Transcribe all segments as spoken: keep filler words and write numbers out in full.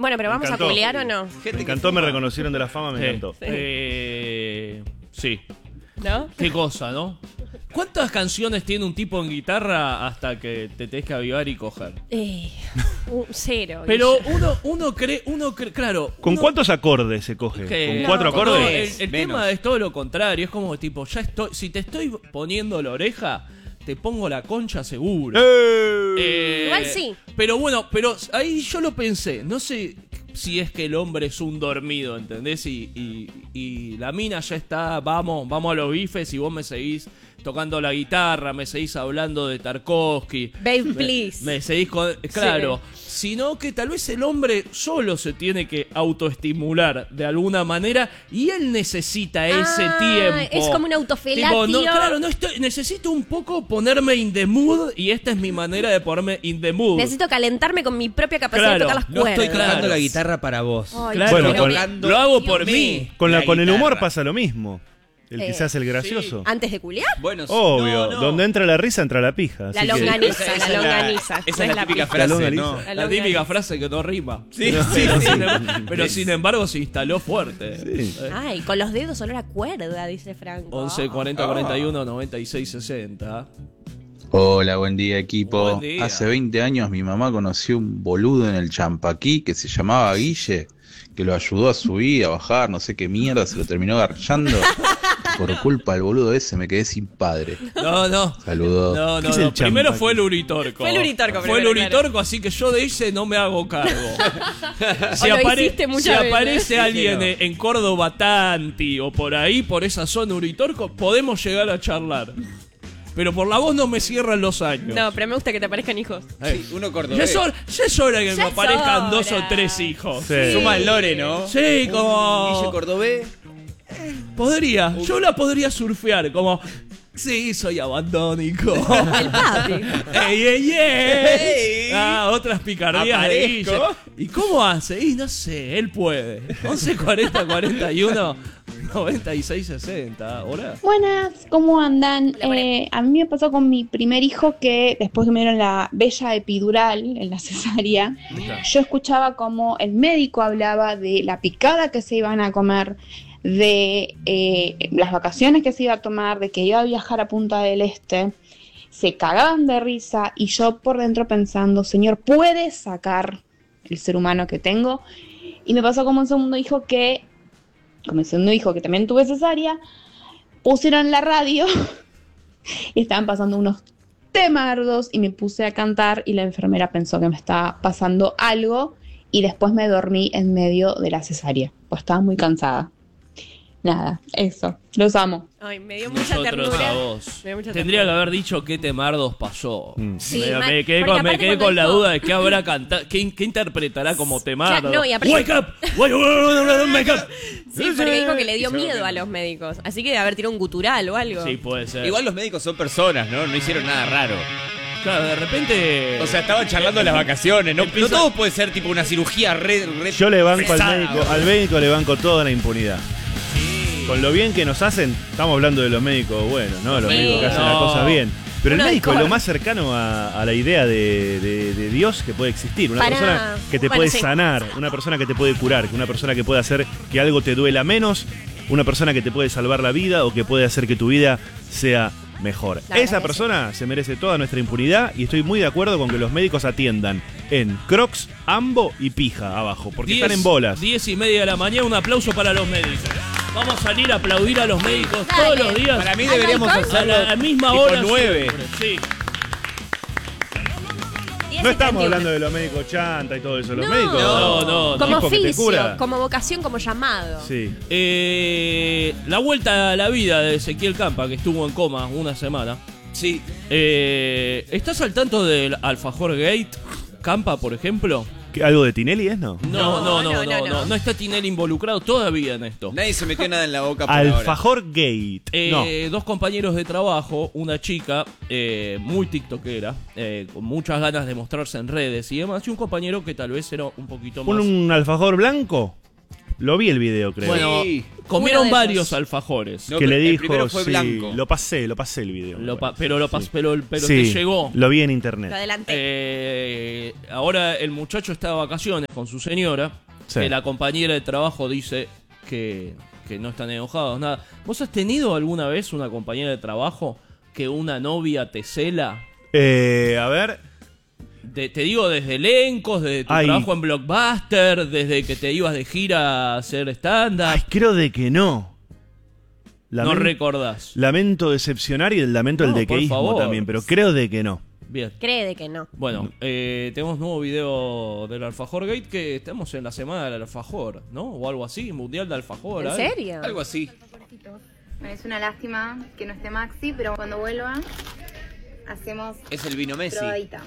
Bueno, pero ¿vamos a culear o no? Me encantó, me reconocieron de la fama, me Sí. encantó. Sí. Eh, sí. ¿No? Qué cosa, ¿no? ¿Cuántas canciones tiene un tipo en guitarra hasta que te tenés que avivar y coger? Eh, un cero. Pero uno, uno cree, uno cree, claro. ¿Con uno, cuántos acordes se coge? que- ¿Con No, cuatro con acordes? No, el, el Menos. tema es todo lo contrario. Es como tipo, ya estoy. Si te estoy poniendo la oreja, te pongo la concha seguro. ¡Eh! Eh, Igual sí. Pero bueno, pero ahí yo lo pensé. No sé si es que el hombre es un dormido, ¿entendés? Y, y, y la mina ya está, vamos, vamos a los bifes y vos me seguís tocando la guitarra, me seguís hablando de Tarkovsky. Babe, Me- please. Me, seguís con... Claro. Sino que tal vez el hombre solo se tiene que autoestimular de alguna manera y él necesita ese Ah, tiempo. es como un autofelatio. Tipo, no, claro, no estoy, necesito un poco ponerme in the mood y esta es mi manera de ponerme in the mood. Necesito calentarme con mi propia capacidad Claro, de tocar las No cuerdas. estoy tocando Claro. la guitarra para vos. Ay, Claro, Bueno, pero con- que- Tocando lo hago por me, mí. Con, la, la con el humor guitarra. pasa lo mismo. El que Eh, se hace el gracioso. ¿Antes de culiar? Bueno, sí, Obvio, no, no. donde entra la risa entra la pija. La así que- longaniza, Esa- esa la es la- longaniza. Esa no es la típica pija. frase, longaniza. ¿no? La La longaniza. típica frase que no rima. Sí, pero, sí, sí. sin, em- pero sin embargo se instaló fuerte. Sí. Eh, Ay, con los dedos olor a cuerda, dice Franco. once, cuarenta, cuarenta y uno, noventa y seis, sesenta. Hola, buen día equipo. Buen día. Hace veinte años mi mamá conoció un boludo en el Champaquí que se llamaba Guille, que lo ayudó a subir, a bajar, no sé qué mierda, se lo terminó garchando. Por culpa del boludo ese me quedé sin padre. No, no. Saludos. No, ¿Qué no, es el no. Primero champaquí? fue el Uritorco. Fue el Uritorco Fue el primero, Uritorco, así que yo de ese no me hago cargo. si O lo apare- hiciste si muchas veces. aparece alguien no. en- en Córdoba Tanti o por ahí, por esa zona Uritorco, podemos llegar a charlar. Pero por la voz no me cierran los años. No, pero me gusta que te aparezcan hijos. Sí, uno Ya cordobés. es, hora, ya es hora que Ya me es aparezcan hora. dos o tres hijos. Sí. Suma el lore, ¿no? Sí, Guille como... Cordobés. Podría, yo la podría surfear, como... Sí, soy abandónico. El papi. ¡Ey, ey, ey! Ey. Ah, otras picardías de Aparezco. Guille. ¿Y cómo hace? Y no sé, él puede. once, cuarenta, cuarenta y uno, noventa y seis, sesenta. ¿Ahora? Buenas, ¿cómo andan? Hola, Bre. Eh, a mí me pasó con mi primer hijo que después que me dieron la bella epidural en la cesárea, yo escuchaba como el médico hablaba de la picada que se iban a comer, de eh, las vacaciones que se iba a tomar, de que iba a viajar a Punta del Este. Se cagaban de risa y yo por dentro pensando, Señor, ¿puedes sacar el ser humano que tengo? Y me pasó como un segundo hijo que, como el segundo hijo que también tuve cesárea, pusieron la radio y estaban pasando unos temardos y me puse a cantar y la enfermera pensó que me estaba pasando algo y después me dormí en medio de la cesárea, pues estaba muy cansada. Nada, eso, los amo. Ay, me dio mucha Nosotros ternura. a vos. Me dio mucha Tendría que ternura. haber dicho qué temardos pasó. Mm. Sí, me, mal, me quedé porque con, me aparte quedé cuando con la dijo- duda de qué habrá cantado, qué, qué interpretará como temardo. Claro, no, y aparte- Wake up, wake up, wake up. Sí, porque dijo que le dio miedo a los médicos. Así que debe haber tirado un gutural o algo. Sí, puede ser. Igual los médicos son personas, ¿no? No hicieron nada raro. Claro, de repente. O sea, estaban charlando en las vacaciones. No, no Empieza- todo puede ser tipo una cirugía re... re Yo le banco al pesada. médico, al médico le banco toda la impunidad. Con lo bien que nos hacen, estamos hablando de los médicos buenos, ¿no? Los Sí. médicos que hacen No. las cosas bien. Pero Uno el del médico es core. lo más cercano a, a la idea de, de- de Dios que puede existir. Una Para- persona que te bueno, puede sí. sanar, una persona que te puede curar, una persona que puede hacer que algo te duela menos, una persona que te puede salvar la vida o que puede hacer que tu vida sea mejor. La verdad Esa que persona se merece toda nuestra impunidad y estoy muy de acuerdo con que los médicos atiendan en Crocs, Ambo y Pija abajo, porque diez, están en bolas. diez y media de la mañana, un aplauso para los médicos. Vamos a salir a aplaudir a los médicos Dale. todos los días. Para mí deberíamos ¿Al balcón? a hacerlo la misma tipo hora. nueve. siempre. Sí. diez No y estamos treinta y uno. hablando de los médicos chanta y todo eso. Los No. médicos. No, no, Como tipo que te oficio, cura. como vocación, como llamado. Sí. Eh, la vuelta a la vida de Ezequiel Campa, que estuvo en coma una semana. Sí. Eh, ¿Estás al tanto del Alfajor Gate? Campa, por ejemplo. ¿Qué, ¿Algo de Tinelli es, no? No, no, no, no, no, no, no, no, no. está Tinelli involucrado todavía en esto. Nadie se metió nada en la boca por ahora. Alfajor Gate. Eh, Dos compañeros de trabajo, una chica eh, muy tiktokera, eh, con muchas ganas de mostrarse en redes y demás, y un compañero que tal vez era un poquito no. más... ¿Un, un alfajor blanco? Lo vi el video, creo. Bueno, Sí. comieron Uno de varios esos. alfajores. No, que le el dijo, primero fue sí, blanco. lo pasé, lo pasé el video. Lo me pa- parece. pero lo pas- Sí. pero, pero Sí, te llegó. Lo vi en internet. Lo adelanté. Eh, ahora el muchacho está de vacaciones con su señora. Sí. Que la compañera de trabajo dice que, que no están enojados, nada. ¿Vos has tenido alguna vez una compañera de trabajo que una novia te cela? Eh, a ver, De- te digo, desde elencos, desde tu Ay. trabajo en Blockbuster, desde que te ibas de gira a hacer stand-up. ay, creo de que no. No Lamen- recordás. Lamento decepcionar y el lamento del No, por dequeísmo favor. también, pero creo de que no. Bien. Cree de que no. Bueno, eh, tenemos nuevo video del Alfajor Gate, que estamos en la semana del Alfajor, ¿no? O algo así, Mundial de Alfajor. ¿En ¿eh? serio? Algo así. Es una lástima que no esté Maxi, pero cuando vuelva hacemos Es el vino Messi. probadita.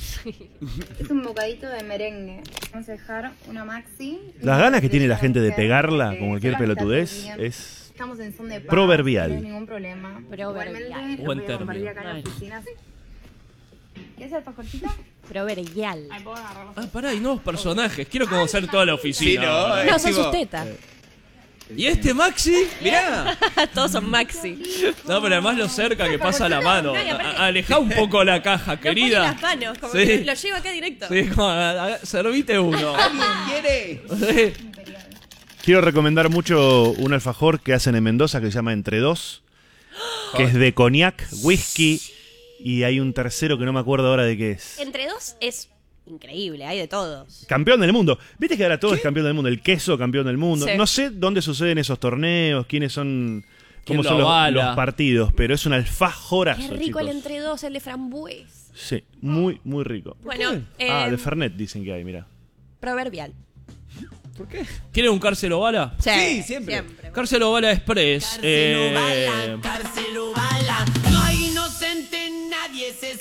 Es un bocadito de merengue. Vamos a dejar una Maxi. Las ganas que tiene la gente de Que, pegarla eh, con cualquier solamente pelotudez está bien. es... Estamos en son de paz, proverbial. No hay ningún problema. Proverbial. Igualmente, los Buen voy a compartir término. acá en la Ay. oficina. ¿Qué es alfajorcito? Proverbial. Ahí puedo agarrarlo. Ah, pará, hay nuevos personajes. Quiero conocer toda la oficina. Sí, no, ahora. eh. No, son tipo- sus tetas. ¿Y este Maxi? Mirá. Todos son Maxi. No, pero además lo cerca que pasa la mano. No, y aparte- A- Alejá un poco la caja, Lo pone en querida. las manos, como Sí. que lo llevo acá directo. Sí, como, a- a- servite uno. ¿Quiere? Sí. Quiero recomendar mucho un alfajor que hacen en Mendoza que se llama Entre Dos, que es de coñac, whisky y hay un tercero que no me acuerdo ahora de qué es. Entre dos es increíble, hay de todos. Campeón del mundo. Viste que ahora todo es campeón del mundo. El queso campeón del mundo. Sí. No sé dónde suceden esos torneos, quiénes son, ¿Quién cómo lo son los, avala? los partidos, pero es un alfajorazo. Qué rico el chicos. entre dos, el de frambues. Sí, muy, muy rico. Bueno, eh, Ah, de Fernet dicen que hay, mira. proverbial. ¿Quieren un Cárcelo Bala? Sí, Sí, siempre. Cárcelo Bala Express. eh, Cárcelo bala, no hay inocente, nadie se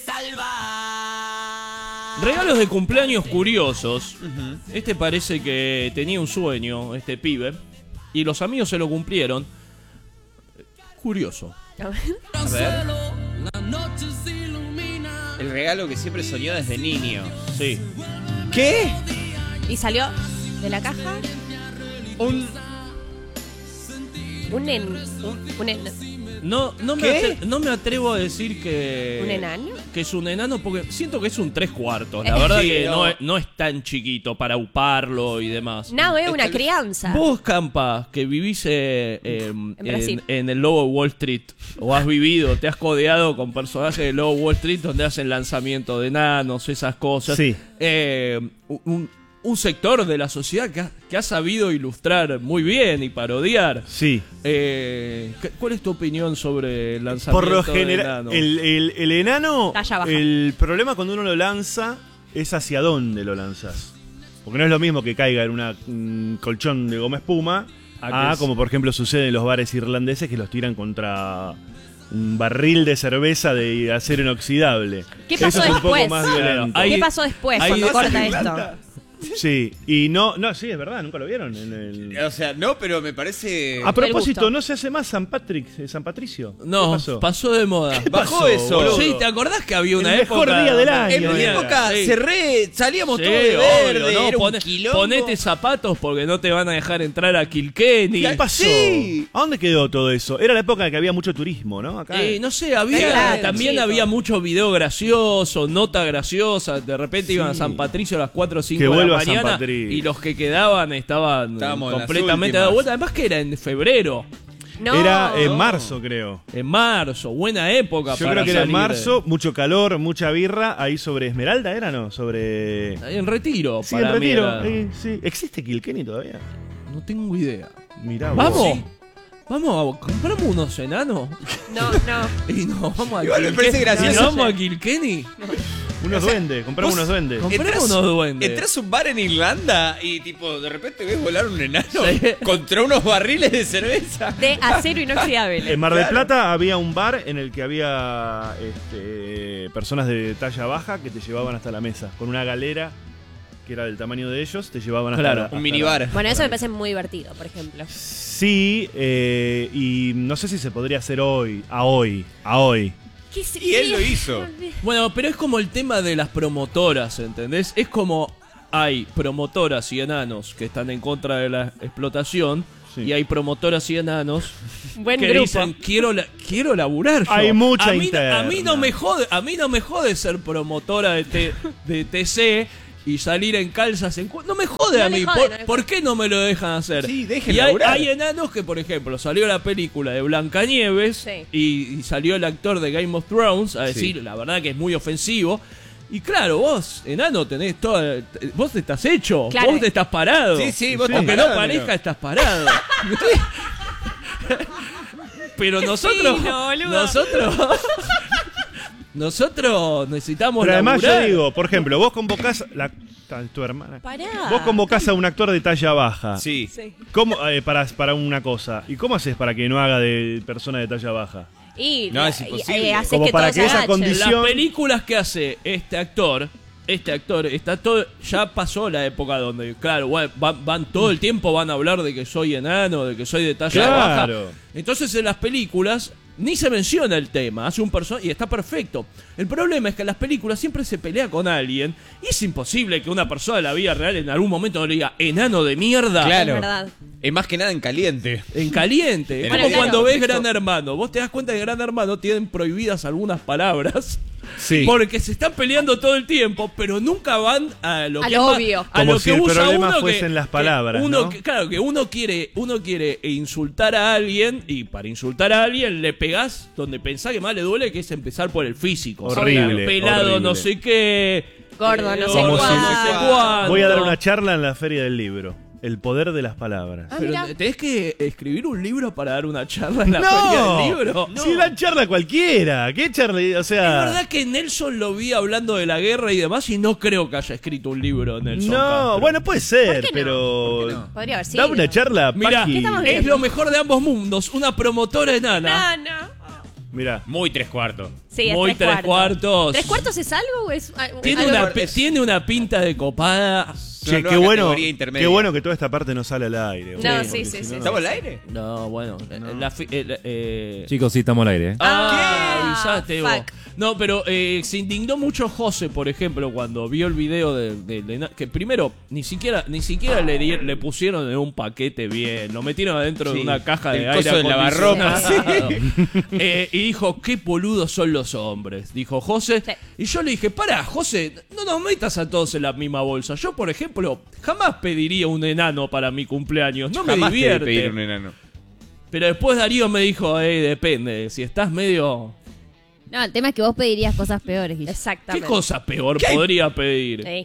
salva. Regalos de cumpleaños curiosos. Este parece que tenía un sueño, este pibe. Y los amigos se lo cumplieron. Curioso. A ver. A ver. El regalo que siempre soñó desde niño. Sí. ¿Qué? Y salió de la caja Un... un en, un, un en- No, no, me ¿Qué? atre- no me atrevo a decir que. ¿Un enano? Que es un enano porque siento que es un tres cuartos. La verdad Sí, que no. no. es, no es tan chiquito para uparlo y demás. No, es una Este- crianza. Vos, Campa, que vivís eh, eh, en, Brasil. en el Lobo Wall Street, o has vivido, te has codeado con personajes del Lobo Wall Street donde hacen lanzamiento de enanos, esas cosas. Sí. Eh, un, un sector de la sociedad que ha, que ha sabido ilustrar muy bien y parodiar. Sí. Eh, ¿qué- ¿Cuál es tu opinión sobre el lanzamiento Por lo de general, enanos? el, el- el enano, Talla baja. el problema cuando uno lo lanza es hacia dónde lo lanzas. Porque no es lo mismo que caiga en una- un colchón de goma espuma, Ah, que a es- como por ejemplo sucede en los bares irlandeses que los tiran contra un barril de cerveza de acero inoxidable. ¿Qué pasó Eso es un después? poco más Claro, violento. hay- ¿Qué pasó después ahí cuando esa corta es esto? Sí, y no, no, sí, es verdad, nunca lo vieron. En el... O sea, no, pero me parece... A propósito, gusto. ¿no se hace más San Patrick, eh, San Patricio? No, ¿Qué pasó? pasó? de moda. Bajó pasó, eso. boludo? Sí, ¿te acordás que había una El mejor época? día del año. En mi Mierda, época sí. cerré, salíamos Sí, todos de verde, obvio, no, era un pone- quilombo. ponete zapatos porque no te van a dejar entrar a Kilkenny. ¿Qué pasó? Sí. ¿A dónde quedó todo eso? Era la época en que había mucho turismo, ¿no? Acá. Eh, no sé, había Claro, también chico. había mucho video gracioso, nota graciosa. De repente iban a San Patricio a las cuatro o cinco Que de la vuelva San mañana Patricio. y los que quedaban estaban Estábamos en las completamente últimas. de vuelta. Además que era en febrero, No. Era en No. marzo, creo. en marzo, buena época Yo para creo que era en salir de- marzo, mucho calor, mucha birra, ahí sobre Esmeralda, ¿era no? Sobre... Ahí en Retiro, Sí, para en mí Retiro. era- eh, sí. ¿Existe Kilkenny todavía? No tengo idea. Mirá vos. Vamos, Sí. vamos, a compramos unos enanos No, no. y nos vamos a Igual me Kilkenny. parece gracioso. Y nos vamos a Kilkenny. Unos duendes, compramos vos- unos duendes. Compramos unos duendes. Entras a un bar en Irlanda y tipo, de repente ves volar un enano Sí. contra unos barriles de cerveza. De acero inoxidable. En Mar del Plata había un bar en el que había este, personas de talla baja que te llevaban hasta la mesa, con una galera que era del tamaño de ellos, te llevaban hasta Claro, la- un hasta minibar. la- Bueno, eso me parece muy divertido, por ejemplo. Sí, eh, y no sé si se podría hacer hoy, a hoy, a hoy. ¿Qué se- Y él lo hizo. Bueno, pero es como el tema de las promotoras, ¿entendés? Es como hay promotoras y enanos que están en contra de la explotación. Sí. Y hay promotoras y enanos Buen que grupo. dicen quiero la, quiero laburar yo. Hay mucha a mí, interna. a mí no me jode, a mí no me jode ser promotora de, T, de T C y salir en calzas en cu- no me jode No a le mí. jode, ¿Por, no le ¿por jode. qué no me lo dejan hacer? Sí, dejen y hay, laburar. hay enanos que, por ejemplo, salió la película de Blancanieves Sí. y, y salió el actor de Game of Thrones a decir, Sí. la verdad que es muy ofensivo. Y claro, vos, enano, tenés toda... Vos te estás hecho, Claro. vos te estás parado. Sí, sí, vos Aunque estás no parado, parezca, pero- estás parado. Pero nosotros... fino, boludo. nosotros... nosotros necesitamos Pero además laburar. yo digo, por ejemplo, vos convocás la, tu hermana. Pará. Vos convocás a un actor de talla baja. Sí. Sí. ¿Cómo, eh, para, para una cosa? ¿Y cómo haces para que no haga de persona de talla baja? Y, No, es y- imposible. eh, haces Como que para todos que esa agachen. condición- Las películas que hace este actor, este actor, está todo, ya pasó la época donde, claro, va- van, van todo el tiempo van a hablar de que soy enano, de que soy de talla Claro. baja. Entonces en las películas ni se menciona el tema, hace un personaje y está perfecto. El problema es que en las películas siempre se pelea con alguien y es imposible que una persona de la vida real en algún momento le diga enano de mierda. Claro. Es verdad. Es más que nada en caliente. En caliente. Es Bueno, como claro. cuando ves Gran Hermano. Vos te das cuenta que Gran Hermano tienen prohibidas algunas palabras. Sí. Porque se están peleando todo el tiempo, pero nunca van a lo A que lo va- obvio. a Como lo si que el usa problema uno fuesen que- las que palabras, uno ¿no? que- claro, que uno quiere, uno quiere insultar a alguien y para insultar a alguien le pegás donde pensás que más le duele, que es empezar por el físico. Horrible, Pelado, horrible. no sé qué. Gordo, no sé gordo, cuánto. no sé cuánto. Voy a dar una charla en la Feria del Libro. El poder de las palabras. Ah, Pero mirá. tenés que escribir un libro para dar una charla en la No, feria del libro. si dan charla cualquiera. ¿Qué charla? O Es sea, verdad que Nelson lo vi hablando de la guerra y demás y no creo que haya escrito un libro Nelson no, Castro. bueno, puede ser, ¿Por qué no? pero ¿Por qué no? Podría haber sido. da una charla, Mirá, Paqui. ¿Qué estamos es lo mejor de ambos mundos, una promotora enana. No, no. Mirá. Muy tres cuartos. Sí, es Muy tres, tres cuartos. ¿Tres cuartos es algo o es ah, Tiene algo? una, pe- tiene una pinta de copada. Che, Una qué nueva bueno, categoría intermedia. qué bueno que toda esta parte no sale al aire. No, boludo, sí, porque sí, si sí, no- ¿Estamos al aire? No, bueno. La, fi- eh, eh, Chicos, sí, estamos al aire. ¿eh? Ah, ¿Qué? avisate vos. Fuck. No, pero eh, se indignó mucho José, por ejemplo, cuando vio el video de, de- de- que primero ni siquiera ni siquiera le, di- le pusieron en un paquete bien, lo metieron adentro de Sí, una caja de el aire coso del lavarropa, acondicionado. Eh, y dijo, qué boludos son los hombres, dijo José. Sí. Y yo le dije, pará, José, no nos metas a todos en la misma bolsa. Yo, por ejemplo, jamás pediría un enano para mi cumpleaños, no me Jamás te divierte. pedir un enano. Pero después Darío me dijo, eh, depende, si estás medio... No, el tema es que vos pedirías cosas peores, Guille. ¿Qué Exactamente. cosa peor podría pedir? Sí.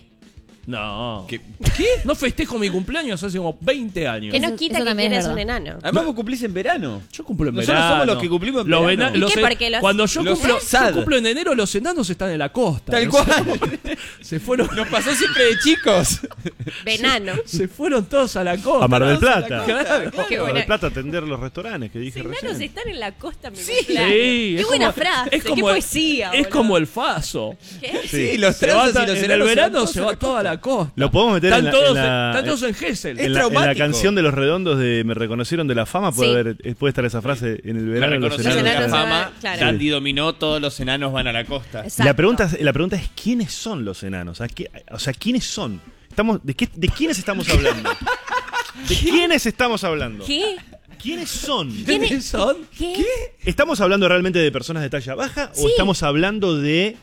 No. ¿Qué? ¿Qué? No festejo mi cumpleaños hace como veinte años. Que no Eso- quita eso que también es quieres un verdad. enano. Además vos cumplís en verano. Yo cumplo en Nosotros verano. somos los que cumplimos en Los verano. vena- ¿Y los qué? en- Porque los- Cuando yo los cumplo, sad. yo cumplo en enero, los enanos están en la costa. Tal No cual. sé. Se fueron, Nos pasó siempre de chicos. Venano. se fueron todos a la costa. A Mar del Todos a la Plata. costa. Qué Mar buena. del Plata atender los restaurantes que dije Los enanos recién. están en la costa, mi Sí, cumpleaños. Qué es buena como- frase, es como qué el- poesía. Es boludo. como el Faso. ¿Qué? Sí, los Se va tranzas ta- y los en el enanos verano van se todos a va la toda la costa. Lo podemos meter en Están la, todos en la- están todos en Gessel. Es en la, en la traumático. canción de los redondos de Me reconocieron de la fama. Puede, Sí. haber- eh, puede estar esa frase en el Me verano. Los reconocieron de enanos Los la están- enanos fama. claro. Dandy dominó, todos los enanos van a la costa. Exacto. La pregunta, es- la pregunta es: ¿quiénes son los enanos? ¿A qué- O sea, ¿quiénes son? Estamos, ¿de, qué, ¿De quiénes estamos hablando? ¿De quiénes estamos hablando? ¿Qué? ¿Quiénes son? ¿Quiénes son? ¿Qué? ¿Estamos hablando realmente de personas de talla baja o Sí. estamos hablando de,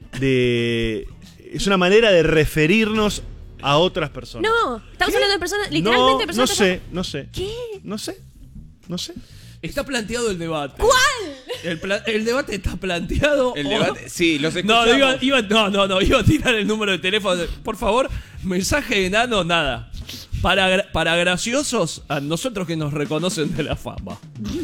de... Es una manera de referirnos a otras personas? No, estamos hablando de personas, literalmente no, de no personas. sé, no sé. ¿Qué? No sé, no sé. Está planteado el debate. ¿Cuál? El, pla- el debate está planteado. El o- debate, sí, los No, escuchamos. iba, iba- no, no, no, iba a tirar el número de teléfono. Por favor, mensaje de enano, nada. Para, gra- para graciosos, a nosotros que nos reconocen de la fama.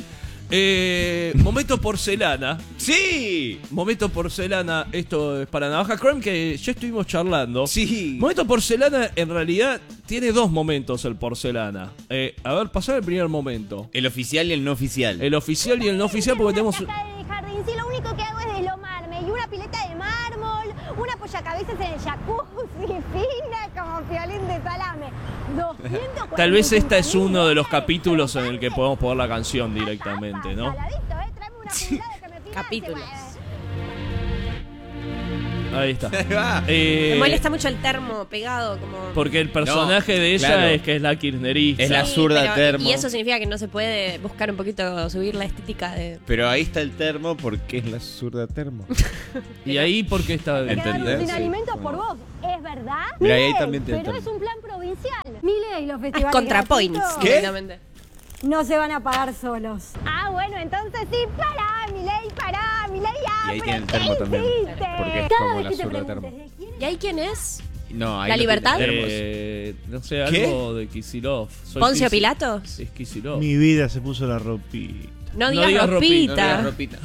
Eh, momento porcelana. Sí, Momento porcelana, esto es para Navaja Crime, que ya estuvimos charlando. sí. Momento porcelana, en realidad, tiene dos momentos el porcelana. Eh, a ver, pasar el primer momento. El oficial y el no oficial. El oficial y el no oficial, porque tenemos... Acá en el jardín, sí, lo único que hago es deslomarme. Y una pileta de mármol, una apoyacabezas en el jacuzzi, fina como violín de salame. doscientos cuarenta Tal vez esta es uno de los capítulos en el que podemos poner la canción directamente, ¿no? Saladito, ¿eh? Tráeme una puntada que me pida, Capítulos. se Ahí está. Ahí va. Eh, Me molesta mucho el termo pegado, como... Porque el personaje No, de ella claro. es que es la kirchnerista. Es la zurda pero- termo. Y eso significa que no se puede buscar un poquito, subir la estética de... Pero ahí está el termo porque es la zurda termo. Y ahí porque está... Quedaron ¿Entendés? sin Sí. alimentos por vos, ¿es verdad? Mira, ahí Milei, también tiene pero termo. es un plan provincial. Milei, los Ah, es festivales ContraPoints, gratuitos directamente. no se van a pagar solos. Ah, bueno, entonces sí, pará, Milei, pará, Milei, ah, Y ahí pero tiene el ¿qué termo también, hiciste? porque es Cada como vez la que te zurda preguntes, termo. ¿de quién es? ¿Y ahí quién es? No, ahí ¿La no libertad? tiene termos. Eh, no sé, ¿Qué? algo de Kisilov. Soy ¿Poncio Kisi- Pilatos? Es Kisilov. Mi vida se puso la ropita. No No digas digas ropita. No ropita. veas ropita.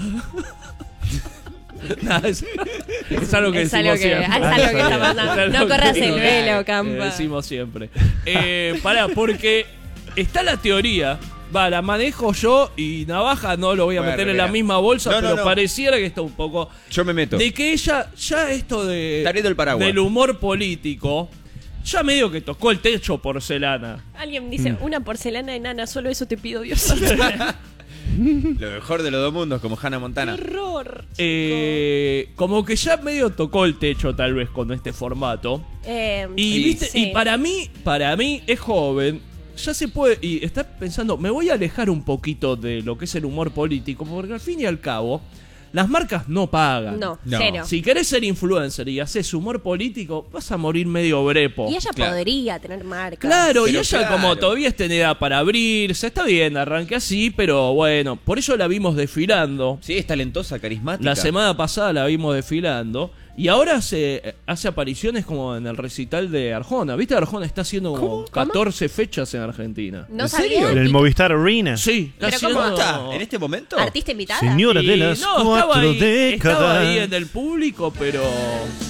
Nada, es, es algo que Es decimos algo que- siempre. es algo que está pasando. Es algo No corras que el velo, Campa. eh, decimos siempre. Eh, pará, porque está la teoría. Va, la manejo yo y Navaja no lo voy a Bueno, meter en mira. la misma bolsa, No, no, pero no. pareciera que está un poco... Yo me meto. De que ella, ya esto de Está abriendo el paraguas. del humor político, ya medio que tocó el techo porcelana. Alguien dice, una porcelana enana, solo eso te pido, Dios. Lo mejor de los dos mundos, como Hannah Montana. Horror. Eh, como que ya medio tocó el techo tal vez con este formato. Eh, Y, sí, viste, sí. y para mí, para mí es joven. Ya se puede, y está pensando, me voy a alejar un poquito de lo que es el humor político, porque al fin y al cabo, las marcas no pagan. No, No. cero. Si querés ser influencer y haces humor político, vas a morir medio brepo. Y ella Claro. podría tener marca. Claro, y Pero ella claro. como todavía está en edad para abrirse, está bien, arranque así, pero bueno, por eso la vimos desfilando. Sí, es talentosa, carismática. La semana pasada la vimos desfilando. Y ahora se hace apariciones como en el recital de Arjona. ¿Viste? Arjona está haciendo como catorce fechas en Argentina. No ¿En sabía. serio? En el Movistar Arena. Sí, está ¿Pero haciendo... cómo ¿Está? ¿En este momento? ¿Artista invitada? Señora Y de las no, estaba cuatro ahí, estaba décadas. ahí en el público, pero